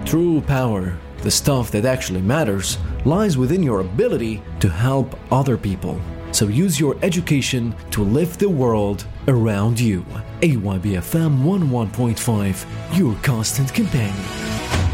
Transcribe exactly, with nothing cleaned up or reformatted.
true power, the stuff that actually matters, lies within your ability to help other people. So use your education to lift the world around you. A Y B F M one oh one point five, your constant companion.